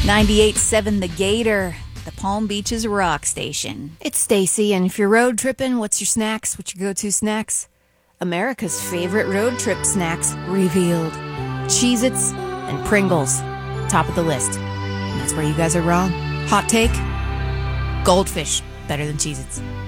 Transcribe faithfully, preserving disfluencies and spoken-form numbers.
ninety-eight point seven The Gator, the Palm Beaches rock station. It's Stacy, and if you're road tripping, what's your snacks? What's your go-to snacks? America's favorite road trip snacks revealed. Cheez-Its and Pringles, top of the list. And that's where you guys are wrong. Hot take, Goldfish, better than Cheez-Its.